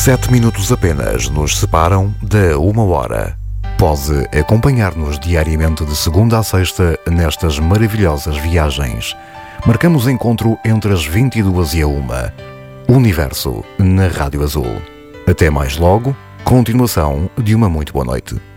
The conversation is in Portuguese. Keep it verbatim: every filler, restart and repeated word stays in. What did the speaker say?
Sete minutos apenas nos separam da uma hora. Pode acompanhar-nos diariamente de segunda a sexta nestas maravilhosas viagens. Marcamos encontro entre as vinte e duas e a uma. Universo na Rádio Azul. Até mais logo. Continuação de uma muito boa noite.